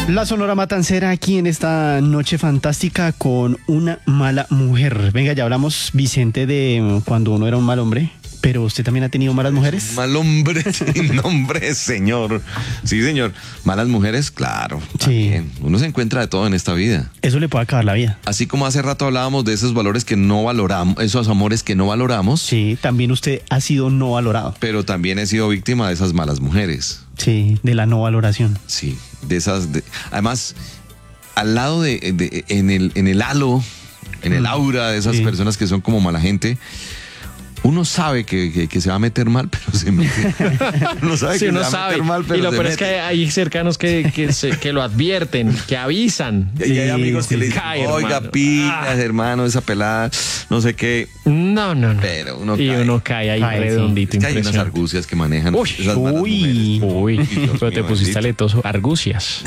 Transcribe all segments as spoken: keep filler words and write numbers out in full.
La Sonora Matancera aquí en esta noche fantástica con una mala mujer. Venga, ya hablamos, Vicente, de cuando uno era un mal hombre, pero usted también ha tenido malas mujeres. Mal hombre sin nombre, señor. Sí, señor. Malas mujeres, claro. También. Sí. Uno se encuentra de todo en esta vida. Eso le puede acabar la vida. Así como hace rato hablábamos de esos valores que no valoramos, esos amores que no valoramos. Sí, también usted ha sido no valorado. Pero también he sido víctima de esas malas mujeres. Sí, de la no valoración. Sí, de esas. De, además, al lado de, de en el en el halo, en el aura de esas sí. personas que son como mala gente. Uno sabe que, que, que se va a meter mal, pero se mete. Uno sabe sí, que uno se va sabe. a meter mal, pero y lo se peor mete. es que hay, hay cercanos que, que, se, que lo advierten, que avisan. Y hay amigos que le dicen, Cae, oiga, hermano. pilas, Ah. hermano, esa pelada, no sé qué. No, no, no. Pero uno y cae. uno cae ahí Cae, redondito. Es que hay unas impresionante. argucias que manejan Uy, esas malas uy. mujeres. Uy, Dios pero te mío, pusiste bendito. aletoso. Argucias.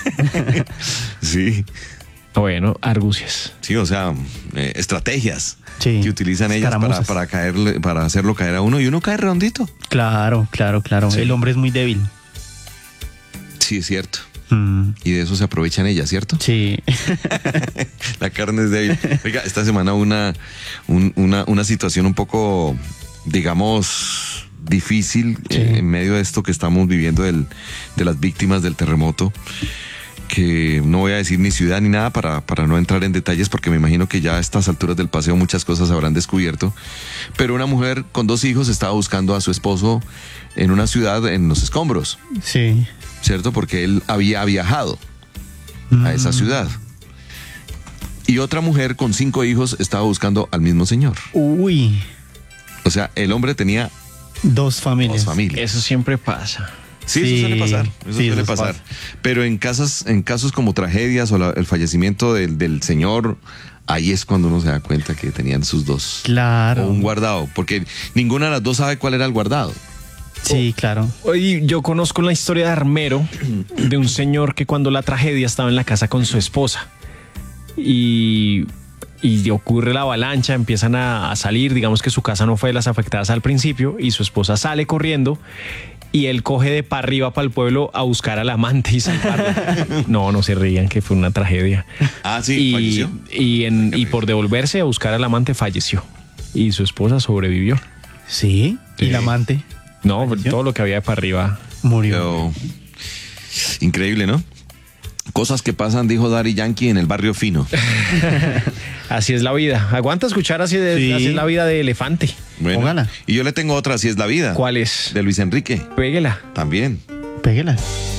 Sí, Bueno, argucias. sí, o sea, eh, estrategias Sí. que utilizan ellas para, Escaramuzas. para caerle, para hacerlo caer a uno y uno cae redondito. Claro, claro, claro. Sí. El hombre es muy débil. Sí, es cierto. Mm, Y de eso se aprovechan ellas, ¿cierto? sí. La carne es débil. Oiga, esta semana una, un- una, una situación un poco, digamos, difícil Sí. eh, en medio de esto que estamos viviendo del, de las víctimas del terremoto, que no voy a decir ni ciudad ni nada para, para no entrar en detalles porque me imagino que ya a estas alturas del paseo muchas cosas habrán descubierto, pero una mujer con dos hijos estaba buscando a su esposo en una ciudad en los escombros, Sí. ¿cierto? Porque él había viajado a esa Mm. ciudad. Y otra mujer con cinco hijos estaba buscando al mismo señor. Uy, O sea, el hombre tenía dos familias. dos familias. Eso siempre pasa. Sí, Sí, eso suele pasar. Eso sí, suele eso pasar. pasa. Pero en casos, en casos como tragedias o la- el fallecimiento del, del señor, ahí es cuando uno se da cuenta que tenían sus dos. Claro. O un guardado. Porque ninguna de las dos sabe cuál era el guardado. Sí, claro. Oye, yo conozco la historia de Armero, de un señor que cuando la tragedia estaba en la casa con su esposa y, y ocurre la avalancha, empiezan a, a salir, digamos que su casa no fue de las afectadas al principio y su esposa sale corriendo y él coge de para arriba para el pueblo a buscar al amante y salvarla. No, no se rían, que fue una tragedia. Ah, sí, y, falleció. y, en- y por devolverse a buscar al amante falleció y su esposa sobrevivió. Sí. Sí. Y el amante No, ¿Falleció? todo lo que había de para arriba. murió. Pero, increíble, ¿no? Cosas que pasan, dijo Daddy Yankee, en el barrio fino. Así es la vida. Aguanta escuchar así, de, Sí. así es la vida de elefante. Bueno, Póngala. y yo le tengo otra, si es la vida. ¿Cuál es? De Luis Enrique, Péguela. también. Péguela.